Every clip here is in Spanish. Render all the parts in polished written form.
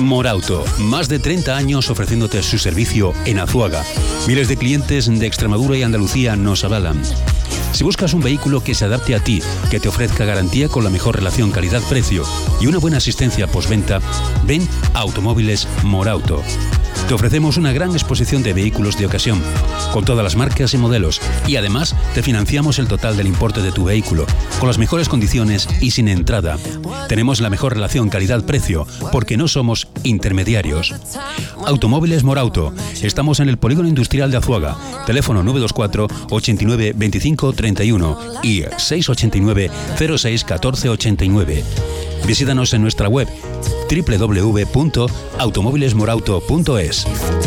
Morauto, más de 30 años ofreciéndote su servicio en Azuaga. Miles de clientes de Extremadura y Andalucía nos avalan. Si buscas un vehículo que se adapte a ti, que te ofrezca garantía con la mejor relación calidad-precio y una buena asistencia postventa, ven a Automóviles Morauto. Te ofrecemos una gran exposición de vehículos de ocasión, con todas las marcas y modelos, y además te financiamos el total del importe de tu vehículo, con las mejores condiciones y sin entrada. Tenemos la mejor relación calidad-precio, porque no somos intermediarios. Automóviles Morauto. Estamos en el Polígono Industrial de Azuaga. Teléfono 924 89 25 31 y 689 06 14 89. Visítanos en nuestra web www.automovilesmorauto.es.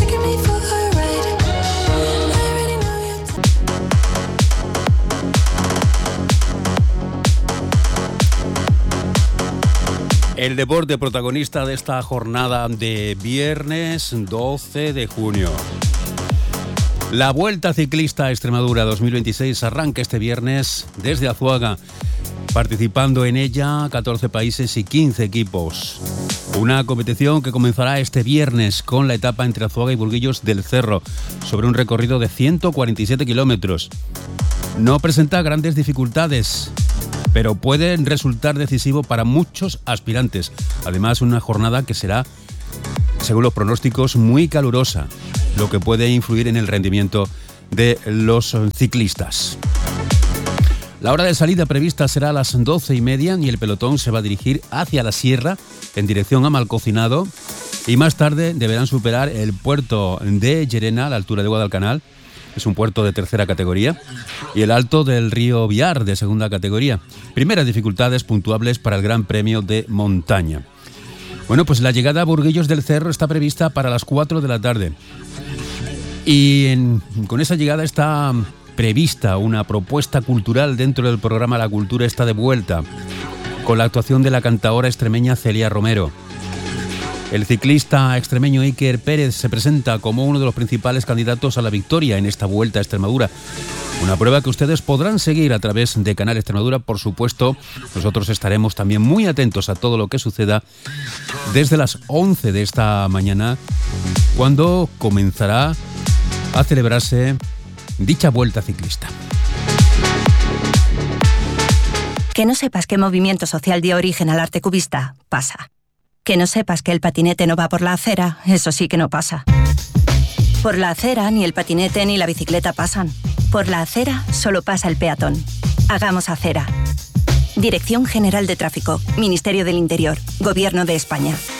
El deporte protagonista de esta jornada de viernes 12 de junio. La Vuelta Ciclista a Extremadura 2026 arranca este viernes desde Azuaga, participando en ella 14 países y 15 equipos. Una competición que comenzará este viernes con la etapa entre Azuaga y Burguillos del Cerro, sobre un recorrido de 147 kilómetros. No presenta grandes dificultades, pero puede resultar decisivo para muchos aspirantes. Además, una jornada que será, según los pronósticos, muy calurosa, lo que puede influir en el rendimiento de los ciclistas. La hora de salida prevista será a las 12:30 y el pelotón se va a dirigir hacia la sierra en dirección a Malcocinado, y más tarde deberán superar el puerto de Llerena a la altura de Guadalcanal. Es un puerto de tercera categoría, y el alto del río Biar de segunda categoría. Primeras dificultades puntuables para el Gran Premio de Montaña. Bueno, pues la llegada a Burguillos del Cerro está prevista para las 4 de la tarde. Y con esa llegada está prevista una propuesta cultural dentro del programa La Cultura está de vuelta, con la actuación de la cantaora extremeña Celia Romero. El ciclista extremeño Iker Pérez se presenta como uno de los principales candidatos a la victoria en esta Vuelta a Extremadura. Una prueba que ustedes podrán seguir a través de Canal Extremadura. Por supuesto, nosotros estaremos también muy atentos a todo lo que suceda desde las 11 de esta mañana, cuando comenzará a celebrarse dicha Vuelta Ciclista. Que no sepas qué movimiento social dio origen al arte cubista, pasa. Que no sepas que el patinete no va por la acera, eso sí que no pasa. Por la acera ni el patinete ni la bicicleta pasan. Por la acera solo pasa el peatón. Hagamos acera. Dirección General de Tráfico, Ministerio del Interior, Gobierno de España.